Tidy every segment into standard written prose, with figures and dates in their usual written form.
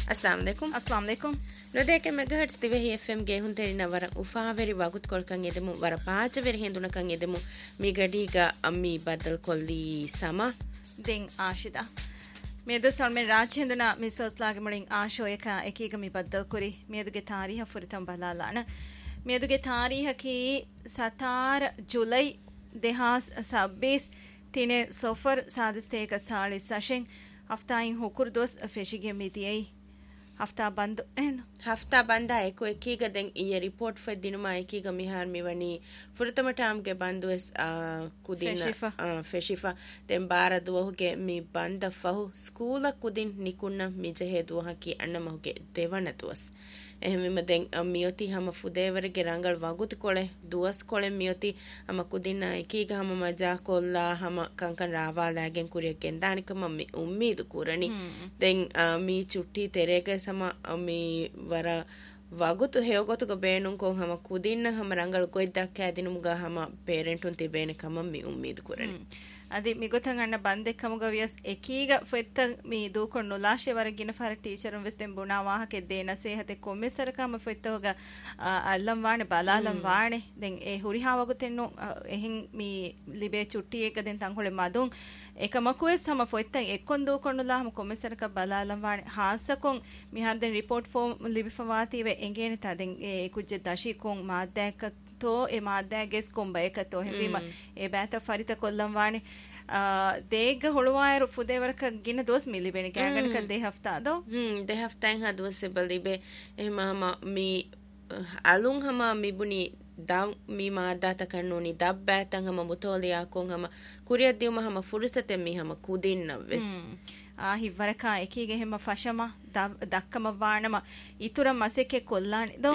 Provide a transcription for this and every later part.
अस्सलाम वालेकुम නොදේක මෙගහට්ස් දිවෙහි FM ගේ හුන්තෙරින වර උෆාවෙරි වගුත් කොල්කන් එදෙමු වර පාචවෙරි හෙඳුනකන් එදෙමු මේ ගඩීගා අම්මි බදල් කොල්ලි සම දෙන් ආශිදා මේද සල්මෙන් රාජ්‍යඳුන මිසස්ලාගේ මුලින් ආශෝයක එකීග මේ බදල් කුරි මේදුගේ තාරීහ ෆුරිතම් බලාලාන මේදුගේ තාරීහ කී සතාර ජුලೈ 2026 තිනේ සොෆර් सादिस्तेක साली सशें हफ्ताइन हुकुर दोस फेशिगे मितियई हफ्ता बंद एन हफ्ता बंदा एको एकीग दें ये रिपोर्ट फ दिनुमा एकीग मिहार मिवनी फुरतमटाम के बंदुस कुदिन फेशिफा तें बार दुवहुगे मी बंद फहु स्कूल कुदिन निकुन्न मी जहे दुवह की अन्नमहुगे देवनतुस එහෙම දැන් මියොති හැම ෆුදේවරගේ රංගල් වගුත් කොලේ දුවස් කොලේ මියොති හැම කුදින්න එකීග හැම මජා කොල්ලා හැම කංකන් රාවාලාගෙන් කුරියකෙන් දානිකම මි උම්මීදු කුරණි දැන් මී චුට්ටි තෙරේක සම මී වර වගුතු හේවගතුක බේනුන් කොන් හැම කුදින්න හැම රංගල් කොයිද්දක් කෑදිනුමුගා හැම පේරෙන්ටුන් තිබේන කම මි උම්මීදු කුරණි අදි මිගොතන් අන්න බන්දෙක්කමුග වියස් එකීග ෆෙත්ත මේ දූකොන් නොලාෂේ වරගින ෆර ටීචරුන් වෙස්තෙන් බුණා වාහකේ දේන සේහතේ කොම්මෙසරකම ෆෙත්තවග අල්ලම් වානේ බලාලම් වානේ දැන් ඒ හුරිහා වගුතෙන්නු එහෙන් මේ ලිබේ චුට්ටි එක දෙන් තන් හොලේ මදුන් එකමකුවෙස් හැම ෆෙත්තන් එක්කොන් දූකොන් නොලාම කොම්මෙසරක බලාලම් වානේ හාසකොන් මිහන් දැන් රිපෝට් ෆෝම් ලිබිෆවාති වේ එංගේන තදෙන් ඒ කුජ්ජ දශි කොන් මාද්දැක तो ए माद्दाගෙස් කොම්බයකතෝ හැවීම ඒ බෑත ෆරිත කොල්ලම් වානේ දේග හොළුවායර ෆුදේවරක ගින දොස් මිලිබෙන කෑගනක දෙ හෆ්තා දෝ දෙ හෆ්තෙන් හදවස් බලිබේ එහෙම මී අලුන් හම මිබුනි දම් මී මාද්දාත කන්නෝනි දබ්බෑතන් හම මුතෝලියා කොන් හම කුරියක් දියුම හම ෆුරිසතෙ මී හම කුදින්න වෙස් හිවරකා එකීගෙ හැම ෆෂම දක්කම වානම ඉතුරු මසෙකේ කොල්ලානි දෝ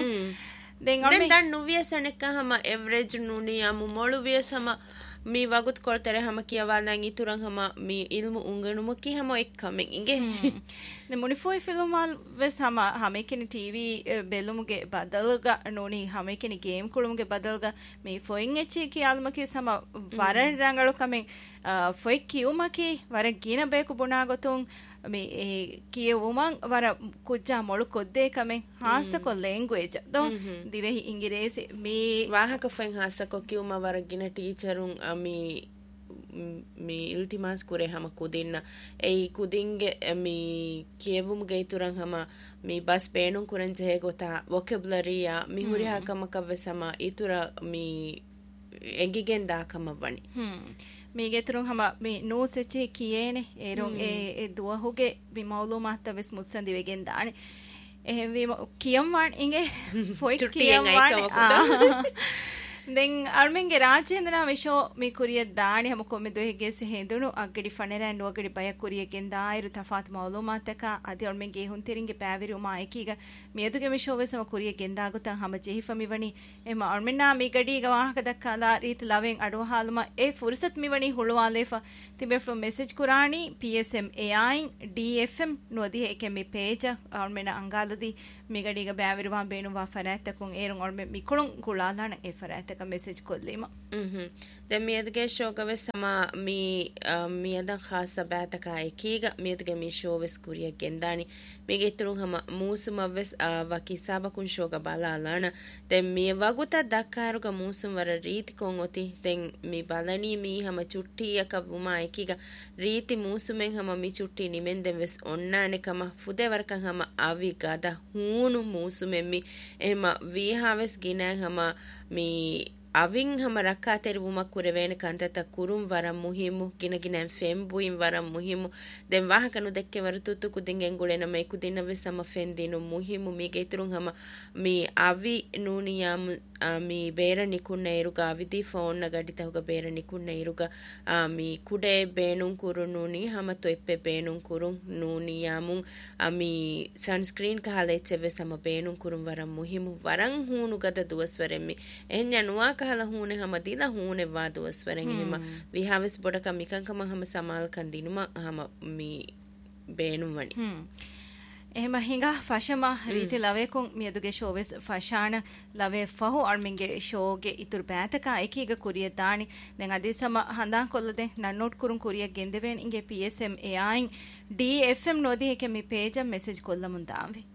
දැන් නුවියසනෙක හැම එවරේජ් නුනියමු මොළුවියසම මේ වගුත් කොල්තර හැම කියවල්නන් ඉතුරුන් හැම මේ ඉල්මු උංගනුම කි හැම එක්කමෙන් ඉගේ නේ මොනිෆෝයි ෆිල්මල් වෙස් හැම කෙනි ටීවී බෙලුමුගේ බදල්ග නෝනි හැම කෙනි ගේම් කුළුමුගේ බදල්ග මේ ෆොයින් එචි කියාල්මකේ සම වරන් රංගලු කමෙන් ෆොයි කියුමකි වර ගින බේකු බුණා ගොතුන් මේ කියවුමන් වර කුජ්ජා මොළු කොද්දේ හාසකො ලැන්ග්වේජ් දෝ දිවෙහි ඉංග්‍රීසි මේ වාහක ෆෙන් හාසකො කියුම වර ගින ටීචරුන් මේ ඉල්ටිමාස් කුරේ හැම කුදින්න ඒ කුදින්ගේ මේ කියවුමුගේ ඉතුරන් හැම මේ බස් පේනුන් කුරන් ජේ ගොතා වොකැබුලරියා මිහුරියා කමකව සම ඉතුර මේ එගිගෙන් දාකම වනි මේගෙතුරුන් හැම මේ නෝසෙචි කියේනේ ඒරුන් ඒ දුවහුගේ බිමවුලුමාත වෙස් මුස්සන් දිවෙගෙන් දානේ එහෙම වීම කියම් වාන් ඉගේ ෆොයි කියම් වාන් දැන් අල්මෙන්ගේ රාජේන්ද්‍රා විෂෝ මේ කුරිය දාණි හැම කොම්මෙ දෙහිගේ සෙහෙඳුණු අග්ගඩි ෆනෙරන් නුවගඩි බය කුරියගෙන් දායිරු තෆාත් මවුලුමාතක අදි අල්මෙන්ගේ හුන්තිරින්ගේ පෑවිරි උමා එකීග මියදුගේ විෂෝ වෙසම කුරියගෙන් දාගුතන් හැම ජෙහිෆමි වනි එම අල්මෙන්නා මේ ගඩීග වාහක දක්කාලා රීත ලවෙන් අඩුවහාලුම ඒ ෆුර්සත් මිවනි හුළුවාලේෆ තිබෙ from message කුරාණි PSM AI DFM නොදී එකෙ මේ පේජ අල්මෙන අංගාලදී මේ ගඩීග බෑවිරිවා බේනුවා ෆරෑත්තකුන් ඒරුන් අල්මෙ මිකුණුන් කුලාලාන ඒ ෆරෑත්ත message kollima de miyadge showgawe sama miyadan khassa bataka ekiga miyadge mi showes kuriya gendani mige turun hama musuma wes wakisaba kun showga balalana de mi waguta dakaruga musum wara riti kon oti den mi balani mi hama chutti aka uma ekiga riti musumen hama mi chutti nimen den wes onnane kama fude warkan hama avi gada hunu musumen mi ema vi haves gina hama mi අවින් හැම රක්කාතෙර වුමක් කුරවේන කන්තත කුරුම් වරම් මුහිමු කිනකිනෙන් ෆෙම්බුයින් වරම් මුහිමු දෙන් වාහකනු දෙක්කේ වරතුතු කුදින් එංගුලෙන මේ කුදින වෙසම ෆෙන්දිනු මුහිමු මේක ඉතුරුන් හැම මේ අවි නූනියම් මේ බේර නිකුන්න ඉරුගා විදි ෆෝන් නගඩිතහුග බේර නිකුන්න ඉරුගා මේ කුඩේ බේනුන් කුරුනුනි හැම තොෙප්පේ බේනුන් කුරුන් නූනියමුන් මේ සන්ස්ක්‍රීන් කහලෙච්ච වෙසම බේනුන් කුරුම් වරම් මුහිමු වරන් හූනු ගද දුවස් වරෙමි එන්යනුවා කහලා හූනේ හැම දිලා හූනේ වාදුවස් වරෙන් එහෙම විහාවස් බොඩක මිකංකම හැම සමාල් කන්දිනුම හැම මේ බේනුම් වනි එහෙම හිඟා ෆෂම රීති ලවේකුන් මියදුගේ ෂෝවෙස් ෆෂාන ලවේ ෆහු අර්මින්ගේ ෂෝගේ ඉතුරු බෑතක එකීග කුරිය දානි දැන් අදිසම හඳාන් කොල්ලදෙන් නන්නෝට් කුරුන් කුරිය ගෙන්දෙවෙන් ඉගේ PSM AIන් DFM නොදී එක මි පේජ මෙසේජ් කොල්ලමුන් දාම්වි